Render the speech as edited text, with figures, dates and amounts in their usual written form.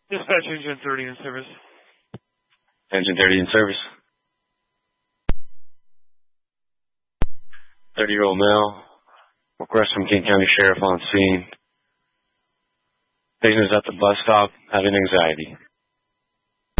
Dispatch Engine 30 in service. Engine 30 in service. 30-year-old male. Request from King County Sheriff on scene. Patient is at the bus stop having anxiety.